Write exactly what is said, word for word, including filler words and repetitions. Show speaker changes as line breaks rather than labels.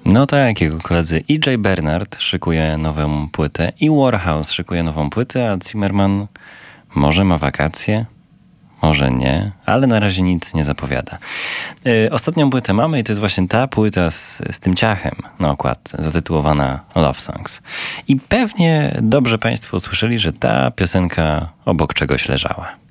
No tak, jego koledzy E J Bernard szykuje nową płytę i Warhouse szykuje nową płytę, a Zimmerman może ma wakacje, może nie, ale na razie nic nie zapowiada. Yy, ostatnią płytę mamy i to jest właśnie ta płyta z, z tym ciachem na okładce, zatytułowana Love Songs. I pewnie dobrze Państwo usłyszeli, że ta piosenka obok czegoś leżała.